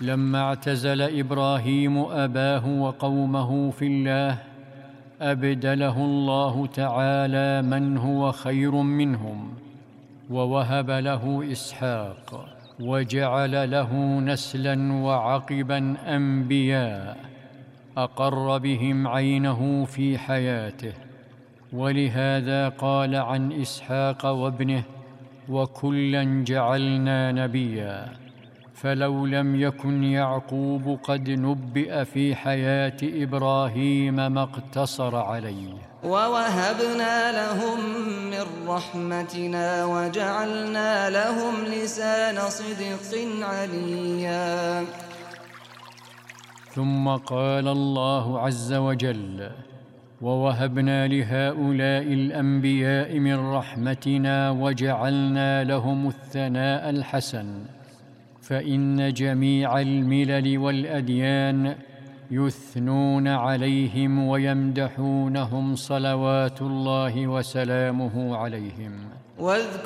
لما اعتزل إبراهيم أباه وقومه في الله أبدله الله تعالى من هو خير منهم، ووهب له إسحاق، وجعل له نسلا وعقبا أنبياء أقر بهم عينه في حياته. ولهذا قال عن إسحاق وابنه: وكلا جعلنا نبيا. فلو لم يكن يعقوب قد نبئ في حياة إبراهيم ما اقتصر عليه. ووهبنا لهم من رحمتنا وجعلنا لهم لسان صدق عليا. ثم قال الله عز وجل: ووهبنا لهؤلاء الأنبياء من رحمتنا وجعلنا لهم الثناء الحسن. فإن جميع الملل والأديان يثنون عليهم ويمدحونهم صلوات الله وسلامه عليهم.